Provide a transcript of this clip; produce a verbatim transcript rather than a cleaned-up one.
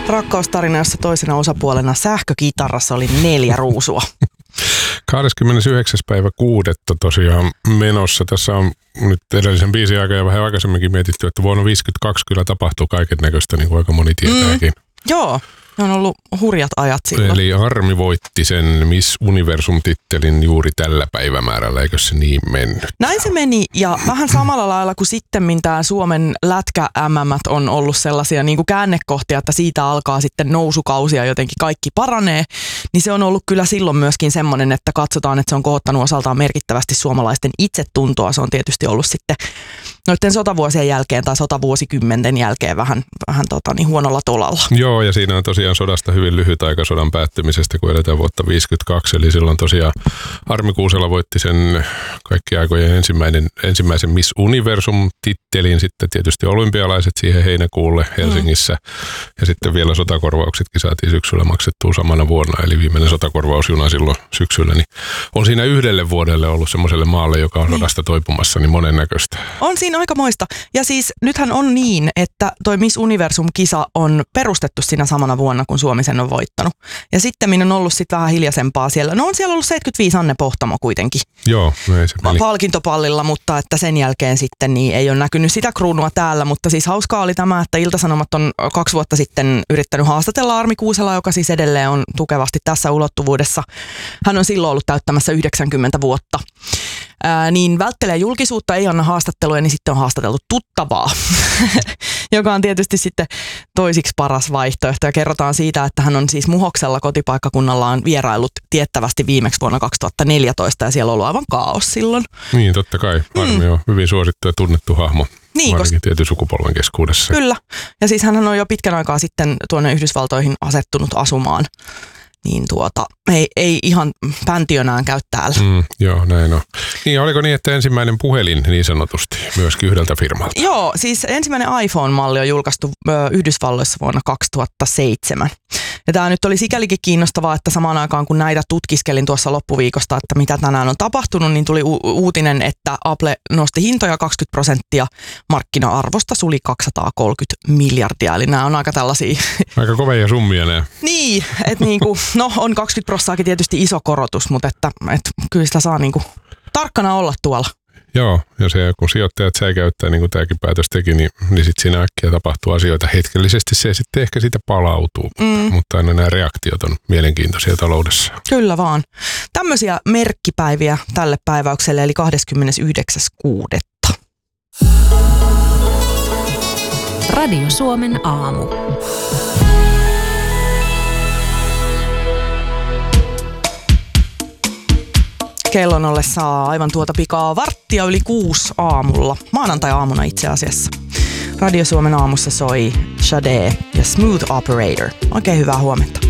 Rakkaustarina, jossa toisena osapuolena sähkökitarassa oli neljä ruusua. kahdeskymmenesyhdeksäs päivä kuudetta tosiaan menossa. Tässä on nyt edellisen biisin aikaa ja vähän aikaisemminkin mietitty, että vuonna viisikymmentäkaksi kyllä tapahtuu kaiken näköistä, niin kuin aika moni tietääkin. Mm, joo, ne on ollut hurjat ajat silloin. Eli Armi voitti sen Miss Universum-tittelin juuri tällä päivämäärällä, eikö se niin mennyt? Näin se meni, ja vähän samalla lailla kuin sittemmin tämä Suomen lätkä-M M on ollut sellaisia niin kuin käännekohtia, että siitä alkaa sitten nousukausi ja jotenkin kaikki paranee, niin se on ollut kyllä silloin myöskin semmoinen, että katsotaan, että se on kohottanut osaltaan merkittävästi suomalaisten itsetuntoa. Se on tietysti ollut sitten noiden sotavuosien jälkeen tai sotavuosikymmenten jälkeen vähän, vähän tota, niin huonolla tolalla. Joo, ja siinä on tosiaan sodasta hyvin lyhyt aika sodan päättymisestä, kun eletään vuotta viisikymmentäkaksi. Eli silloin tosiaan Armi Kuusela voitti sen kaikki aikojen ensimmäinen, ensimmäisen Miss Universum-tittelin. Sitten tietysti olympialaiset siihen heinäkuulle Helsingissä. Mm. Ja sitten vielä sotakorvauksetkin saatiin syksyllä maksettua samana vuonna. Eli viimeinen sotakorvausjuna silloin syksyllä. Niin on siinä yhdelle vuodelle ollut semmoiselle maalle, joka on sodasta toipumassa, niin monennäköistä. On siinä aikamoista. Ja siis nythän on niin, että toi Miss Universum-kisa on perustettu siinä samana vuonna, kun Suomi sen on voittanut. Ja sitten minä on ollut sitten vähän hiljaisempaa siellä. No on siellä ollut seitsemänkymmentäviisi Anne Pohtamo kuitenkin. Joo, no ei se peli. Palkintopallilla, mutta että sen jälkeen sitten niin ei ole näkynyt sitä kruunua täällä. Mutta siis hauskaa oli tämä, että Ilta-Sanomat on kaksi vuotta sitten yrittänyt haastatella Armi Kuuselaa, joka siis edelleen on tukevasti tässä ulottuvuudessa. Hän on silloin ollut täyttämässä yhdeksänkymmentä vuotta. Ää, niin välttelee julkisuutta, ei anna haastatteluja, niin sitten on haastateltu tuttavaa, joka on tietysti sitten toisiksi paras vaihtoehto. Ja kerrotaan siitä, että hän on siis Muhoksella kotipaikkakunnallaan vierailut tiettävästi viimeksi vuonna kaksituhattaneljätoista ja siellä on ollut aivan kaos silloin. Niin, totta kai. Armi mm. on hyvin suosittu ja tunnettu hahmo. Niin, varsinkin tietyn sukupolven keskuudessa. Kyllä. Ja siis hän on jo pitkän aikaa sitten tuonne Yhdysvaltoihin asettunut asumaan. Niin tuota, ei, ei ihan päntiönään käy täällä. Mm, joo, näin on. Niin, oliko niin, että ensimmäinen puhelin niin sanotusti myöskin yhdeltä firmalta? Joo, siis ensimmäinen iPhone-malli on julkaistu ö, Yhdysvalloissa vuonna kaksituhattaseitsemän. Ja tämä nyt oli sikälikin kiinnostavaa, että samaan aikaan kun näitä tutkiskelin tuossa loppuviikosta, että mitä tänään on tapahtunut, niin tuli u- uutinen, että Apple nosti hintoja kaksikymmentä prosenttia, markkina-arvosta suli kaksisataakolmekymmentä miljardia. Eli nämä on aika tällaisia... Aika kovia summia nämä. Niin, että niinku, no on kaksikymmentä prossaakin tietysti iso korotus, mutta että, että kyllä sitä saa niinku tarkkana olla tuolla. Joo, ja se kun sijoittajat säikäyttää, niin kuin tämäkin päätös teki, niin, niin sitten siinä äkkiä tapahtuu asioita. Hetkellisesti se sitten ehkä siitä palautuu, mm. mutta, mutta aina nämä reaktiot on mielenkiintoisia taloudessa. Kyllä vaan. Tämmöisiä merkkipäiviä tälle päiväykselle, eli kahdeskymmenesyhdeksäs kuudetta Radio Suomen aamu. Kellon ollessa aivan tuota pikaa varttia yli kuusi aamulla, maanantai-aamuna itse asiassa. Radio Suomen aamussa soi Sade ja Smooth Operator. Oikein hyvää huomenta.